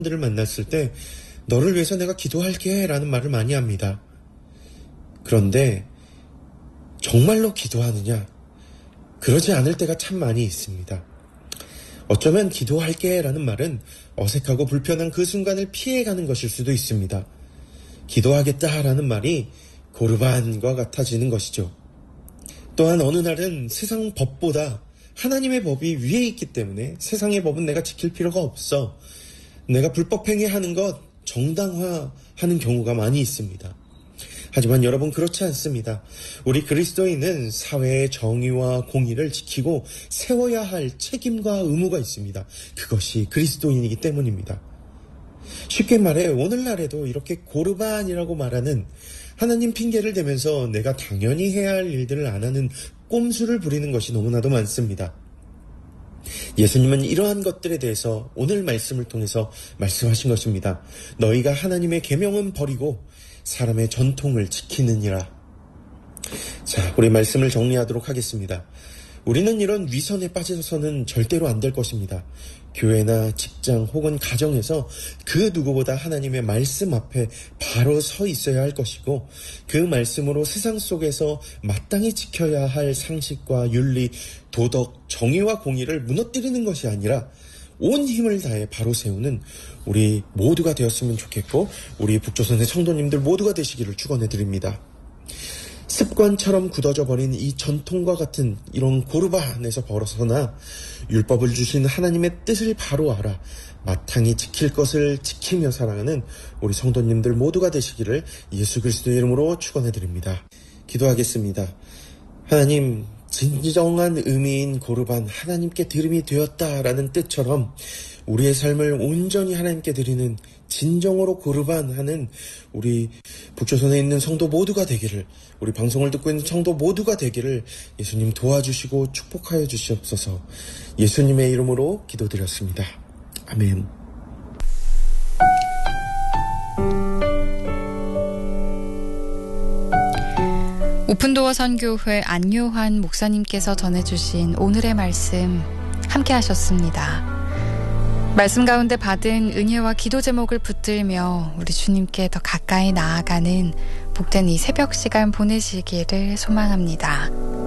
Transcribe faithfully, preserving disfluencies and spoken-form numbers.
들을 만났을 때 너를 위해서 내가 기도할게 라는 말을 많이 합니다. 그런데 정말로 기도하느냐? 그러지 않을 때가 참 많이 있습니다. 어쩌면 기도할게 라는 말은 어색하고 불편한 그 순간을 피해가는 것일 수도 있습니다. 기도하겠다 라는 말이 고르반과 같아지는 것이죠. 또한 어느 날은 세상 법보다 하나님의 법이 위에 있기 때문에 세상의 법은 내가 지킬 필요가 없어. 내가 불법행위하는 것 정당화하는 경우가 많이 있습니다. 하지만 여러분 그렇지 않습니다. 우리 그리스도인은 사회의 정의와 공의를 지키고 세워야 할 책임과 의무가 있습니다. 그것이 그리스도인이기 때문입니다. 쉽게 말해 오늘날에도 이렇게 고르반이라고 말하는 하나님 핑계를 대면서 내가 당연히 해야 할 일들을 안 하는 꼼수를 부리는 것이 너무나도 많습니다. 예수님은 이러한 것들에 대해서 오늘 말씀을 통해서 말씀하신 것입니다. 너희가 하나님의 계명은 버리고 사람의 전통을 지키느니라. 자, 우리 말씀을 정리하도록 하겠습니다. 우리는 이런 위선에 빠져서는 절대로 안 될 것입니다. 교회나 직장 혹은 가정에서 그 누구보다 하나님의 말씀 앞에 바로 서 있어야 할 것이고 그 말씀으로 세상 속에서 마땅히 지켜야 할 상식과 윤리, 도덕, 정의와 공의를 무너뜨리는 것이 아니라 온 힘을 다해 바로 세우는 우리 모두가 되었으면 좋겠고 우리 북조선의 성도님들 모두가 되시기를 축원해드립니다. 습관처럼 굳어져 버린 이 전통과 같은 이런 고르반에서 벗어나 율법을 주신 하나님의 뜻을 바로 알아 마땅히 지킬 것을 지키며 살아가는 우리 성도님들 모두가 되시기를 예수 그리스도의 이름으로 축원해드립니다. 기도하겠습니다. 하나님, 진정한 의미인 고르반, 하나님께 드림이 되었다라는 뜻처럼 우리의 삶을 온전히 하나님께 드리는 진정으로 고르반하는 우리 북조선에 있는 성도 모두가 되기를, 우리 방송을 듣고 있는 성도 모두가 되기를 예수님 도와주시고 축복하여 주시옵소서. 예수님의 이름으로 기도드렸습니다. 아멘. 오픈도어 선교회 안요한 목사님께서 전해주신 오늘의 말씀 함께 하셨습니다. 말씀 가운데 받은 은혜와 기도 제목을 붙들며 우리 주님께 더 가까이 나아가는 복된 이 새벽 시간 보내시기를 소망합니다.